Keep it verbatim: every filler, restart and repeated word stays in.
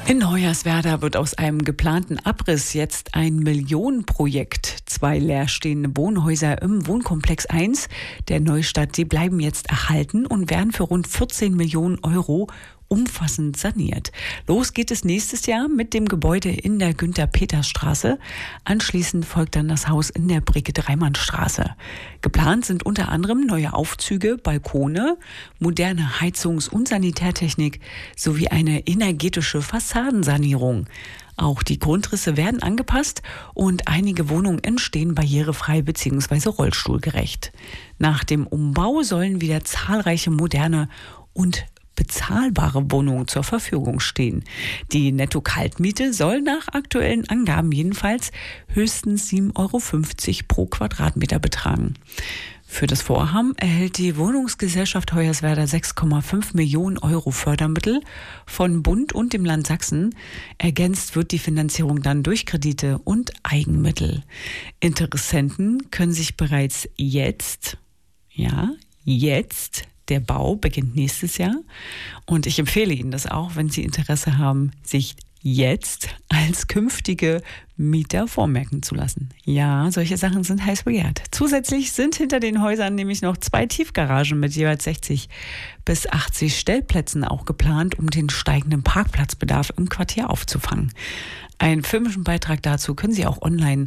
In Hoyerswerda wird aus einem geplanten Abriss jetzt ein Millionenprojekt. Zwei leerstehende Wohnhäuser im Wohnkomplex eins der Neustadt, die bleiben jetzt erhalten und werden für rund vierzehn Millionen Euro umfassend saniert. Los geht es nächstes Jahr mit dem Gebäude in der Günther-Peters-Straße. Anschließend folgt dann das Haus in der Brigitte-Reimann-Straße. Geplant sind unter anderem neue Aufzüge, Balkone, moderne Heizungs- und Sanitärtechnik sowie eine energetische Fassadensanierung. Auch die Grundrisse werden angepasst und einige Wohnungen entstehen barrierefrei bzw. rollstuhlgerecht. Nach dem Umbau sollen wieder zahlreiche moderne und bezahlbare Wohnungen zur Verfügung stehen. Die Netto-Kaltmiete soll nach aktuellen Angaben jedenfalls höchstens sieben Euro fünfzig pro Quadratmeter betragen. Für das Vorhaben erhält die Wohnungsgesellschaft Hoyerswerda sechs Komma fünf Millionen Euro Fördermittel von Bund und dem Land Sachsen. Ergänzt wird die Finanzierung dann durch Kredite und Eigenmittel. Interessenten können sich bereits jetzt, ja, jetzt Der Bau beginnt nächstes Jahr und ich empfehle Ihnen das auch, wenn Sie Interesse haben, sich jetzt als künftige Mieter vormerken zu lassen. Ja, solche Sachen sind heiß begehrt. Zusätzlich sind hinter den Häusern nämlich noch zwei Tiefgaragen mit jeweils sechzig bis achtzig Stellplätzen auch geplant, um den steigenden Parkplatzbedarf im Quartier aufzufangen. Einen filmischen Beitrag dazu können Sie auch online